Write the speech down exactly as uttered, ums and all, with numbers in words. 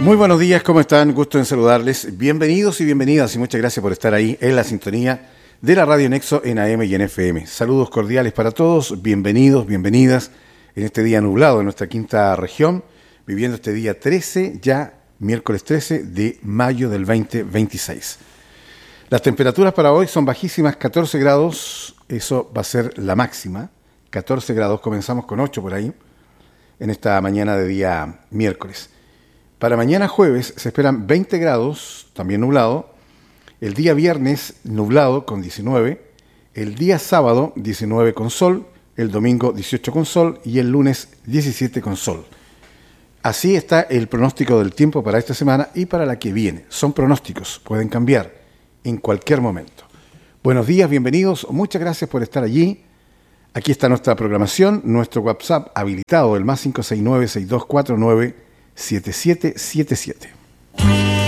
Muy buenos días, ¿cómo están? Gusto en saludarles. Bienvenidos y bienvenidas y muchas gracias por estar ahí en la sintonía de la Radio Nexo en A M y en F M. Saludos cordiales para todos, bienvenidos, bienvenidas en este día nublado en nuestra quinta región, viviendo este día trece, ya miércoles trece de mayo del veinte veintiséis. Las temperaturas para hoy son bajísimas, catorce grados, eso va a ser la máxima, catorce grados, comenzamos con ocho por ahí, en esta mañana de día miércoles. Para mañana jueves se esperan veinte grados, también nublado. El día viernes nublado con diecinueve. El día sábado diecinueve con sol. El domingo dieciocho con sol. Y el lunes diecisiete con sol. Así está el pronóstico del tiempo para esta semana y para la que viene. Son pronósticos, pueden cambiar en cualquier momento. Buenos días, bienvenidos. Muchas gracias por estar allí. Aquí está nuestra programación, nuestro WhatsApp habilitado, el más cinco seis nueve, seis dos cuatro nueve, siete siete siete siete.